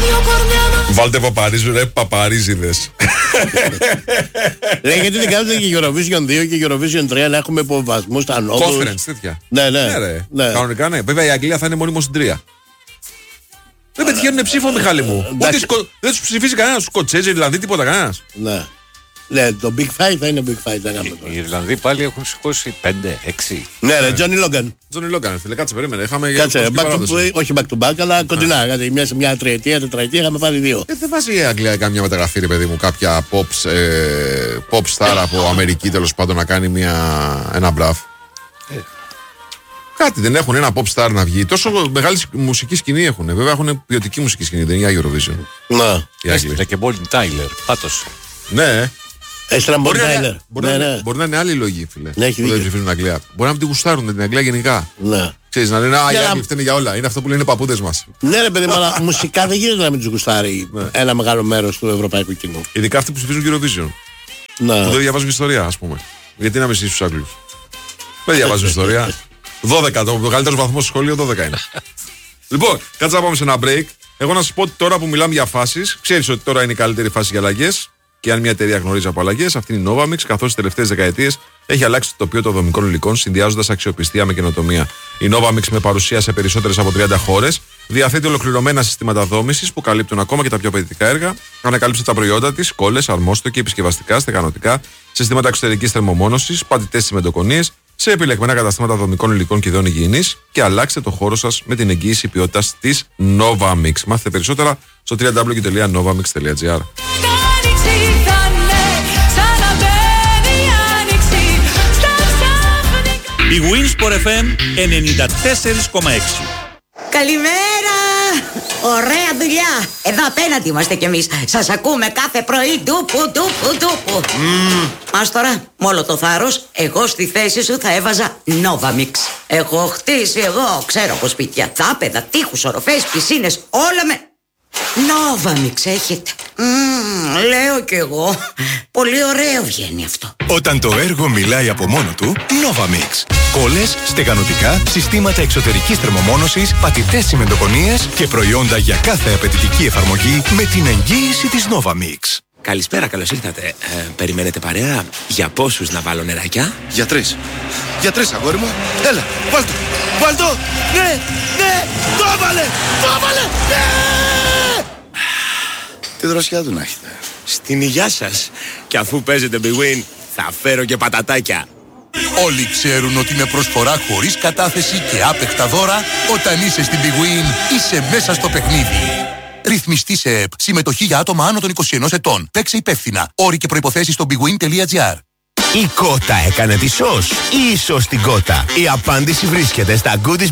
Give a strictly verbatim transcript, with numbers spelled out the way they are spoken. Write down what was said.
Βάλτε Παπαρίζου, ρε Παπαρίζιδες. Ρε, γιατί δεν κάνετε και Eurovision δύο και Eurovision τρία να έχουμε υποβασμούς στα νόδους. Conference, τέτοια. Ναι, ναι. Ναι, ρε. Ναι. Κανονικά, ναι. Βέβαια η Αγγλία θα είναι μονίμως στην τρία. Δεν πετυχαίνουν ψήφο, Μιχάλη μου. Ούτε σκο... Δεν τους ψηφίζει κανένας. Σκοτσέζοι, Ιρλανδοί, τίποτα κανένας. Ναι. Ναι, το Big Five θα είναι Big Five. Οι Ιρλανδοί πάλι έχουν σηκώσει πέντε έξι. Ναι, ρε, Τζόνι Λόγκαν. Τζόνι Λόγκαν, φίλε, κάτσε, περίμενε. Είχαμε Κάτσε, back to, όχι back to back, αλλά κοντινά. Γιατί μια σε μια τριετία, τετραετία είχαμε πάρει δύο. Ε, δεν βάζει η Αγγλία καμιά μεταγραφή, ρε παιδί μου, κάποια pop, ε, pop star από Αμερική τέλος πάντων να κάνει μια, ένα μπραφ. Ε. Κάτι δεν έχουν ένα pop star να βγει. Τόσο μεγάλη μουσική σκηνή έχουν. Βέβαια έχουν ποιοτική μουσική σκηνή, δεν είναι η Eurovision. Να. Έστειλε και Bonnie Tyler. Πάτωσε. Ναι. Έστειλε Μπορεί, Bonnie να, Tyler. μπορεί, Ναι, να, ναι. μπορεί να είναι άλλη λόγη, φίλε. Ναι, έχει που δεν δίκιο. ψηφίζουν την Αγγλία. Μπορεί να μην την γουστάρουν την Αγγλία γενικά. Ναι. Ξέρεις, να λένε, α, οι Για Άγγλοι να- φταίνε για όλα. Είναι αυτό που λένε οι παππούδες μας. Ναι, ρε παιδί μου, αλλά μουσικά δεν γίνεται να μην του γουστάρει ένα μεγάλο μέρος του ευρωπαϊκού κοινού. Ειδικά αυτοί που ψηφίζουν Eurovision. Ναι. Που δεν διαβάζουν ιστορία, ας πούμε. Γιατί να μισήσεις τους Άγγλους. Δεν διαβάζουν ιστορία. δώδεκα, το μεγαλύτερο βαθμό στο σχολείο δώδεκα είναι. Λοιπόν, κάτσε να πάμε σε ένα break. Εγώ να σας πω ότι τώρα που μιλάμε για φάσεις, ξέρεις ότι τώρα είναι η καλύτερη φάση για αλλαγές. Και αν μια εταιρεία γνωρίζει από αλλαγές, αυτή είναι η Novamix, καθώς τις τελευταίες δεκαετίες έχει αλλάξει το τοπίο των δομικών υλικών, συνδυάζοντας αξιοπιστία με καινοτομία. Η Novamix, με παρουσία σε περισσότερες από τριάντα χώρες, διαθέτει ολοκληρωμένα συστήματα δόμησης που καλύπτουν ακόμα και τα πιο απαιτητικά έργα. Ανακαλύψτε τα προϊόντα της, κόλλες, αρμόστοκοι, επισκευαστικά, στεγανοτικά, συστήματα εξωτερικής θερμομόνωσης, πατητές τσιμεντοκονίες, σε επιλεγμένα καταστήματα δομικών υλικών και ειδών υγιεινής και αλλάξτε το χώρο σας με την εγγύηση ποιότητας της Novamix. Μάθετε περισσότερα στο double-u double-u double-u τελεία novamix τελεία gr. Η Winsport εφ εμ ενενήντα τέσσερα κόμμα έξι. Καλημέρα! Ωραία δουλειά! Εδώ απέναντι είμαστε κι εμείς. Σας ακούμε κάθε πρωί. Ντούπου, ντούπου, ντούπου. Mm. Μας τώρα, με όλο το θάρρος, εγώ στη θέση σου θα έβαζα Novamix. Έχω χτίσει εγώ, ξέρω από σπίτια. Δάπεδα, τείχους, οροφές, πισίνες, όλα με... Novamix έχετε. Mm, λέω κι εγώ. Πολύ ωραίο βγαίνει αυτό. Όταν το έργο μιλάει από μόνο του, Novamix. Κόλλες, στεγανοτικά, συστήματα εξωτερικής θερμομόνωσης, πατητές τσιμεντοκονίες και προϊόντα για κάθε απαιτητική εφαρμογή με την εγγύηση της Novamix. Καλησπέρα, καλώς ήρθατε. Ε, περιμένετε παρέα? Για πόσους να βάλω νεράκια? Για τρεις. Για τρεις, αγόρι μου. Έλα, βάλ' το. Βάλ' το. Ναι, ναι, το έβαλε. Το έβαλε. Ναι. Τι δροσιά του να έχετε. Στην υγειά σας. Και αφού παίζετε Big Win, θα φέρω και πατατάκια. Όλοι ξέρουν ότι με προσφορά χωρίς κατάθεση και άπεχτα δώρα, όταν είσαι στην Big Win, είσαι μέσα στο παιχνίδι. Ρυθμιστή σε ΕΠ. Συμμετοχή για άτομα άνω των είκοσι ενός ετών. Παίξε υπεύθυνα. Όροι και προϋποθέσεις στο bigwin τελεία gr. Η Κότα έκανε τη σως ή η σως την Κότα. Η απάντηση βρίσκεται στα Goodies